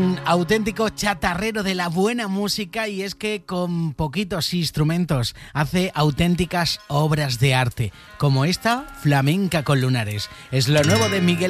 Auténtico chatarrero de la buena música, y es que con poquitos instrumentos hace auténticas obras de arte, como esta, Flamenca con lunares. Es lo nuevo de Miguel